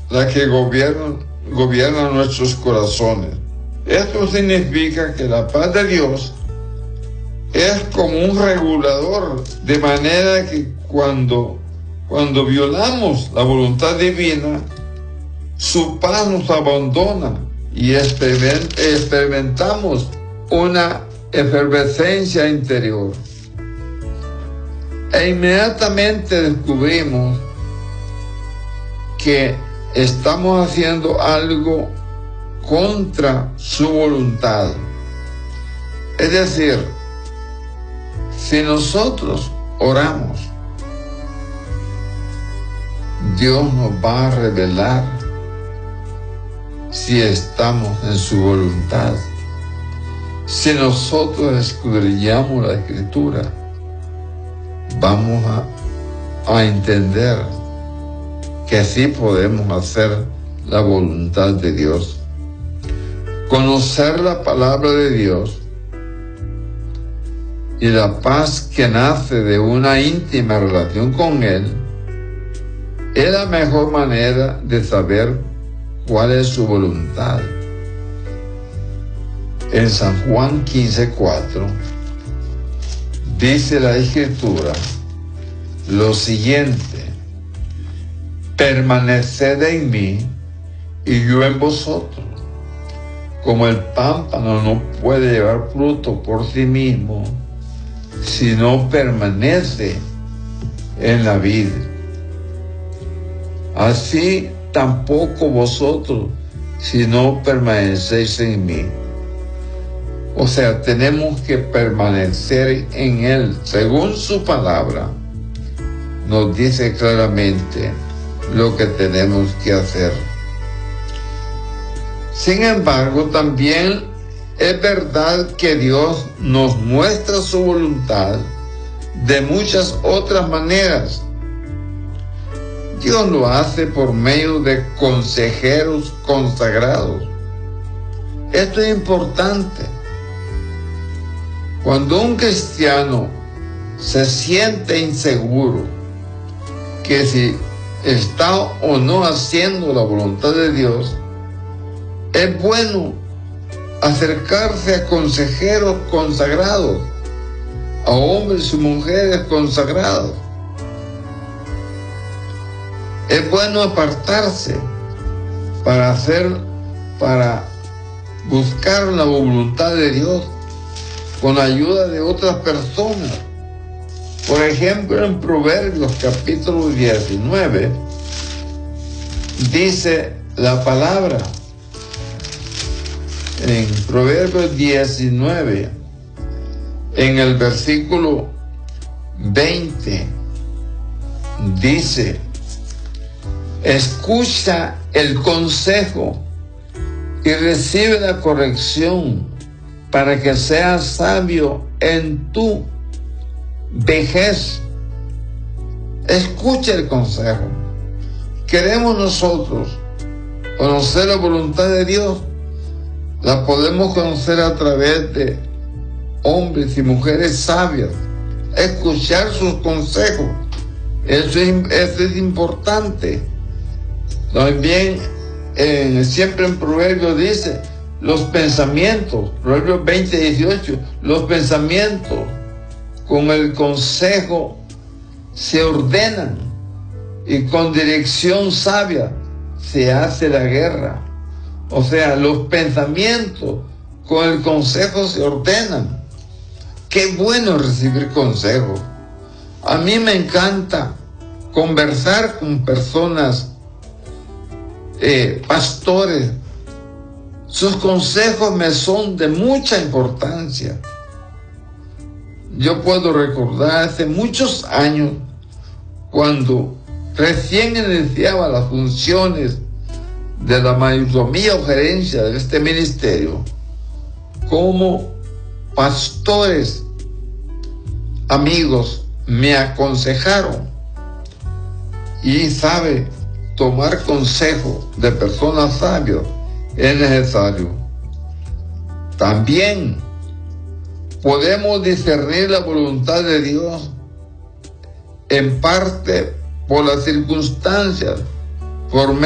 la que gobierna nuestros corazones. Esto significa que la paz de Dios es como un regulador, de manera que cuando violamos la voluntad divina, su paz nos abandona y experimentamos una efervescencia interior. E inmediatamente descubrimos que estamos haciendo algo contra su voluntad. Es decir, si nosotros oramos, Dios nos va a revelar si estamos en su voluntad. Si nosotros escudriñamos la Escritura, vamos a entender que sí podemos hacer la voluntad de Dios. Conocer la palabra de Dios y la paz que nace de una íntima relación con Él es la mejor manera de saber cuál es su voluntad. En San Juan 15:4 dice la Escritura lo siguiente: permaneced en mí y yo en vosotros. Como el pámpano no puede llevar fruto por sí mismo si no permanece en la vid, así tampoco vosotros si no permanecéis en mí. O sea, tenemos que permanecer en Él. Según su palabra, nos dice claramente lo que tenemos que hacer. Sin embargo, también es verdad que Dios nos muestra su voluntad de muchas otras maneras. Dios lo hace por medio de consejeros consagrados. Esto es importante. Cuando un cristiano se siente inseguro que si está o no haciendo la voluntad de Dios, es bueno acercarse a consejeros consagrados, a hombres y mujeres consagrados. Es bueno apartarse para buscar la voluntad de Dios con la ayuda de otras personas. Por ejemplo, en Proverbios capítulo 19 dice la palabra, en Proverbios 19, en el versículo 20, dice: escucha el consejo y recibe la corrección para que seas sabio en tu vejez. Escucha el consejo. ¿Queremos nosotros conocer la voluntad de Dios? La podemos conocer a través de hombres y mujeres sabias. Escuchar sus consejos. Eso es importante. También siempre en Proverbios dice los pensamientos, Proverbios 20:18, los pensamientos con el consejo se ordenan y con dirección sabia se hace la guerra. O sea, los pensamientos con el consejo se ordenan. Qué bueno recibir consejos. A mí me encanta conversar con personas, pastores. Sus consejos me son de mucha importancia. Yo puedo recordar hace muchos años, cuando recién iniciaba las funciones de la mayordomía o gerencia de este ministerio, como pastores amigos me aconsejaron. Y sabe, tomar consejo de personas sabias es necesario. También podemos discernir la voluntad de Dios en parte por las circunstancias, por